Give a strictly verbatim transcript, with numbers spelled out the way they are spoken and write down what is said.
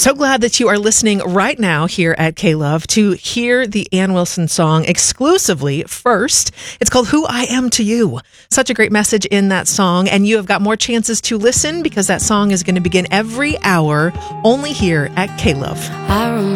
So glad that you are listening right now here at K-Love to hear the Ann Wilson song exclusively first. It's called Who I Am to You. Such a great message in that song, and you have got more chances to listen because that song is going to begin every hour only here at K-Love.